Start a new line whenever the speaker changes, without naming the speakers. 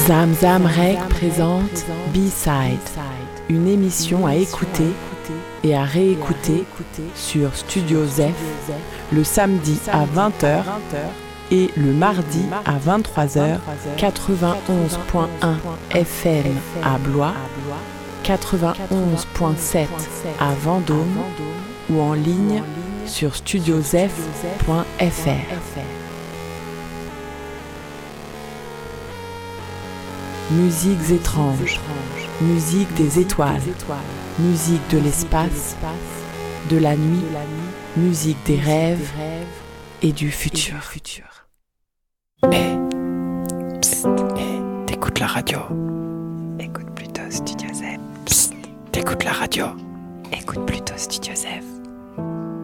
Zamzam Rec présente B-Side, une émission à écouter et à réécouter sur Studio Zef le samedi à 20h et le mardi à 23h, 91.1 FM à Blois, 91.7 à Vendôme ou en ligne sur studiozef.fr. Musiques étranges, musique des étoiles, musique de l'espace, de la nuit, musique des rêves et du futur.
T'écoutes la radio. Écoute plutôt Studio Zef. T'écoutes la radio. Écoute plutôt Studio Zef.